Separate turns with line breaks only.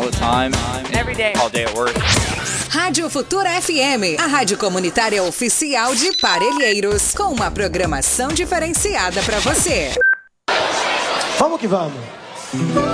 the time.
Every day.
All day at work.
Rádio Futura FM, a rádio comunitária oficial de Parelheiros, com uma programação diferenciada para você.
Vamos que vamos.